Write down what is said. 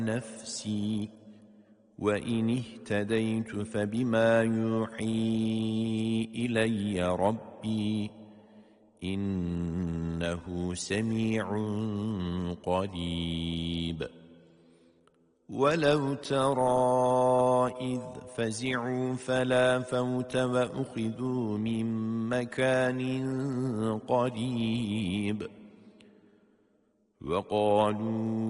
نفسي وإن اهتديت فبما يوحي إلي ربي إنه سميع قريب ولو ترى إذ فزعوا فلا فوت وأخذوا من مكان قريب وقالوا